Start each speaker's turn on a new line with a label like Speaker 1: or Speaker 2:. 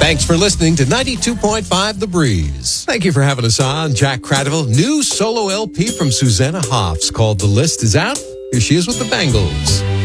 Speaker 1: Thanks for listening to 92.5 The Breeze. Thank you for having us on. Jack Cradiville, new solo LP from Susanna Hoffs called The List Is Out. Here she is with the Bangles.